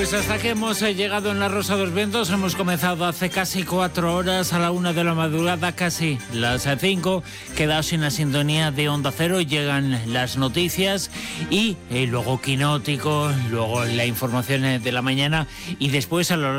Pues hasta que hemos llegado en la Rosa de los Vientos. Hemos comenzado hace casi 4 horas, a la 1 de la madrugada, casi las 5. Quedaos en la sintonía de Onda Cero. Llegan las noticias y luego Quinótico, luego la información de la mañana y después a lo